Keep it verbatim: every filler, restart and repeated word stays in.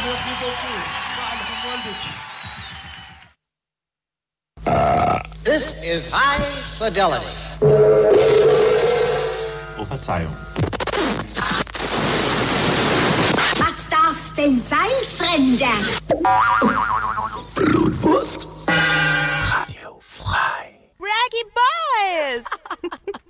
Merci beaucoup. This is High Fidelity. Oh, Verzeihung. Was darf's denn sein, Fremder? Blutwurst. Radio frei. Raggy Boys!